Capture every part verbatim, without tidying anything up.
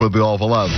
de Alvalade.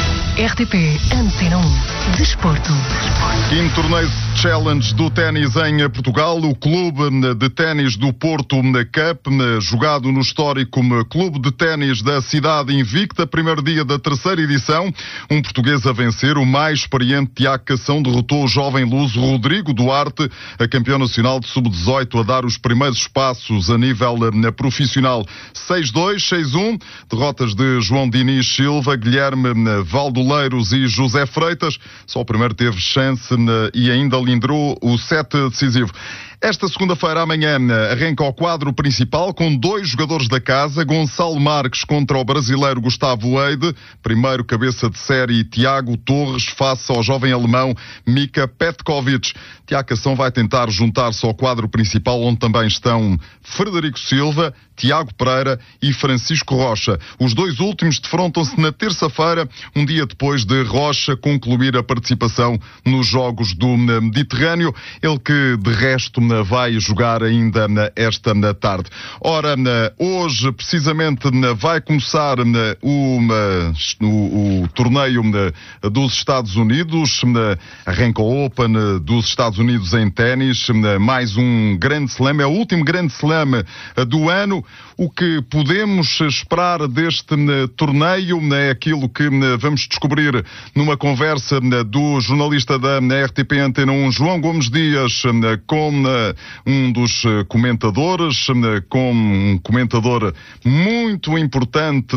R T P Antena um Desporto. Quinto torneio Challenge do ténis em Portugal, o Clube de Ténis do Porto Cup, jogado no histórico Clube de Ténis da cidade invicta, primeiro dia da terceira edição. Um português a vencer, o mais experiente Tiago Cação derrotou o jovem luso Rodrigo Duarte, a campeão nacional de sub dezoito, a dar os primeiros passos a nível profissional. seis dois, seis um, derrotas de João Diniz Silva, Guilherme Valdoleiros e José Freitas. Só o primeiro teve chance e ainda lindrou o set decisivo. Esta segunda-feira, amanhã, arranca o quadro principal com dois jogadores da casa, Gonçalo Marques contra o brasileiro Gustavo Eide, primeiro cabeça de série Tiago Torres face ao jovem alemão Mika Petkovic. Tiago Cação vai tentar juntar-se ao quadro principal, onde também estão Frederico Silva, Tiago Pereira e Francisco Rocha. Os dois últimos defrontam-se na terça-feira, um dia depois de Rocha concluir a participação nos Jogos do Mediterrâneo, ele que, de resto, vai jogar ainda esta tarde. Ora, hoje, precisamente, vai começar o, o, o torneio dos Estados Unidos, arranca o Open dos Estados Unidos em ténis, mais um grande slam, é o último grande slam do ano. O que podemos esperar deste torneio é aquilo que vamos descobrir numa conversa do jornalista da R T P Antena um, João Gomes Dias, com um dos comentadores, com um comentador muito importante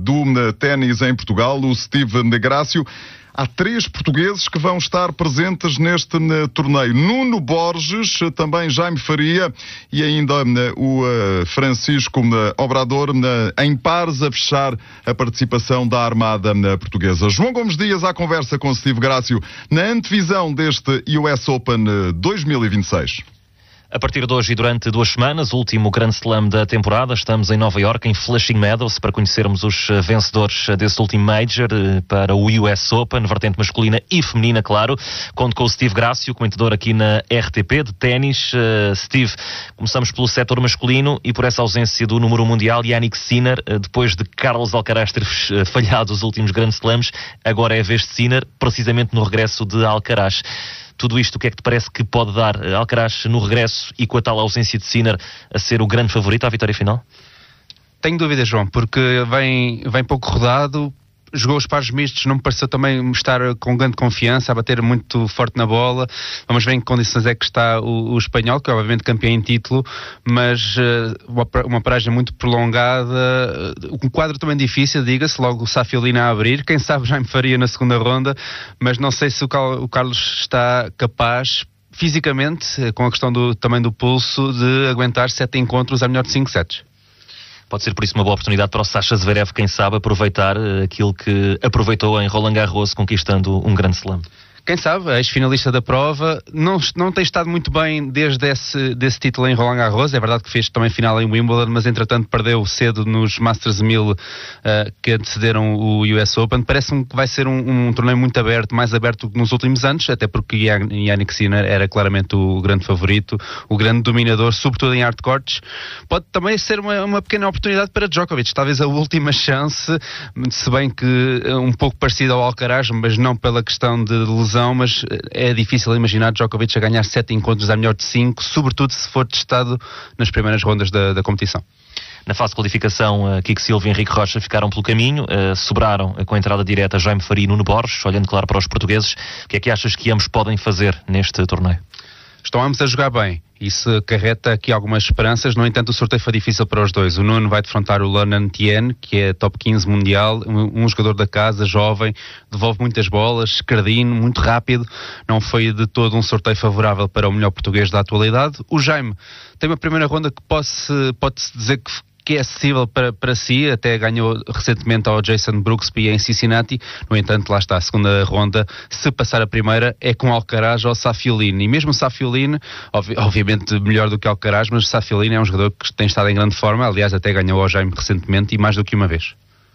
do ténis em Portugal, o Steve Negrácio. Há três portugueses que vão estar presentes neste uh, torneio. Nuno Borges, uh, também Jaime Faria e ainda uh, o uh, Francisco uh, Obrador, uh, em pares a fechar a participação da Armada uh, Portuguesa. João Gomes Dias à conversa com Steve Grácio na antevisão deste U S Open uh, dois mil e vinte e seis. A partir de hoje e durante duas semanas, o último grande slam da temporada, estamos em Nova Iorque, em Flushing Meadows, para conhecermos os vencedores desse último Major para o U S Open, vertente masculina e feminina, claro. Conto com o Steve Grácio, comentador aqui na R T P de ténis. Uh, Steve, começamos pelo setor masculino e por essa ausência do número mundial, Jannik Sinner, uh, depois de Carlos Alcaraz ter uh, falhado os últimos grandes slams, agora é a vez de Sinner, precisamente no regresso de Alcaraz. Tudo isto, o que é que te parece que pode dar Alcaraz no regresso e com a tal ausência de Sinner a ser o grande favorito à vitória final? Tenho dúvidas, João, porque vem, vem pouco rodado. Jogou os pares mistos, não me pareceu também estar com grande confiança, a bater muito forte na bola. Vamos ver em que condições é que está o, o espanhol, que é obviamente campeão em título, mas uh, uma, uma paragem muito prolongada, uh, um quadro também difícil, diga-se, logo o Safiolina a abrir, quem sabe já me faria na segunda ronda, mas não sei se o, Cal, o Carlos está capaz, fisicamente, com a questão do, também do pulso, de aguentar sete encontros a melhor de cinco sets. Pode ser por isso uma boa oportunidade para o Sasha Zverev, quem sabe, aproveitar aquilo que aproveitou em Roland Garros, conquistando um grande slam. Quem sabe, ex-finalista da prova, não, não tem estado muito bem desde esse desse título em Roland Garros. É verdade que fez também final em Wimbledon, mas entretanto perdeu cedo nos Masters mil uh, que antecederam o U S Open. Parece-me que vai ser um, um torneio muito aberto, mais aberto do que nos últimos anos, até porque Jannik Sinner era claramente o grande favorito, o grande dominador, sobretudo em hardcourts. Pode também ser uma, uma pequena oportunidade para Djokovic, talvez a última chance, se bem que um pouco parecido ao Alcaraz, mas não pela questão de lesão, mas é difícil imaginar Djokovic a ganhar sete encontros à melhor de cinco, sobretudo se for testado nas primeiras rondas da, da competição. Na fase de qualificação, Kiko Silva e Henrique Rocha ficaram pelo caminho, uh, sobraram com a entrada direta Jaime Faria e Nuno Borges. Olhando claro para os portugueses, o que é que achas que ambos podem fazer neste torneio? Estão ambos a jogar bem. Isso acarreta aqui algumas esperanças. No entanto, o sorteio foi difícil para os dois. O Nuno vai defrontar o Lonan Tien, que é top quinze mundial, um, um jogador da casa, jovem, devolve muitas bolas, escardino, muito rápido. Não foi de todo um sorteio favorável para o melhor português da atualidade. O Jaime tem uma primeira ronda que pode-se, pode-se dizer que que é acessível para, para si, até ganhou recentemente ao Jason Brooksby em Cincinnati. No entanto, lá está a segunda ronda, se passar a primeira é com Alcaraz ou Safiolina, e mesmo Safiolina, ob- obviamente melhor do que Alcaraz, mas Safiolina é um jogador que tem estado em grande forma, aliás até ganhou ao Jaime recentemente e mais do que uma vez.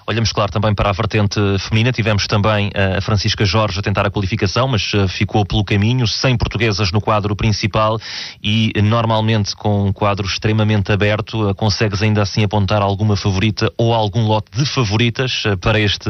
Olhamos, claro, também para a vertente feminina. Tivemos também a Francisca Jorge a tentar a qualificação, mas ficou pelo caminho, sem portuguesas no quadro principal e normalmente com um quadro extremamente aberto, consegues ainda assim apontar alguma favorita ou algum lote de favoritas para este